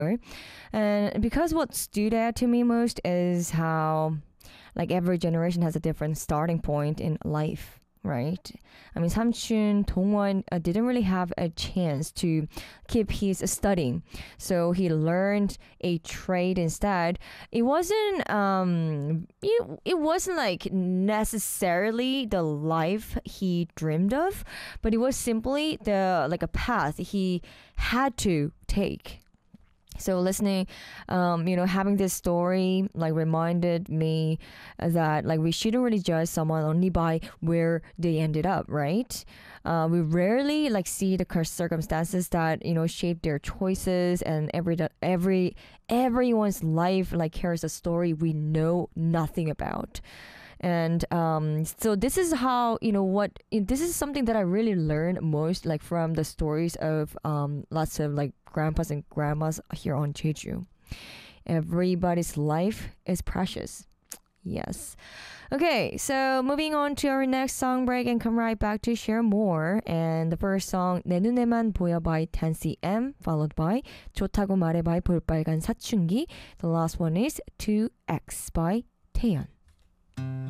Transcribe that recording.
And because what stood out to me most is how like every generation has a different starting point in life. Right? I mean, Samchun Dongwon didn't really have a chance to keep his studying, so he learned a trade instead. It wasn't like necessarily the life he dreamed of, but it was simply the like a path he had to take. So listening, having this story like reminded me that like we shouldn't really judge someone only by where they ended up, right? We rarely like see the circumstances that shape their choices, and everyone's life like carries a story we know nothing about. And so this is how this is something that I really learned most like from the stories of lots of like grandpas and grandmas here on Jeju. Everybody's life is precious. Yes. Okay, so moving on to our next song break and come right back to share more. And the first song 내 눈에만 보여 by 10cm, followed by 좋다고 말해 by 볼빨간 사춘기. The last one is 2X by 태연.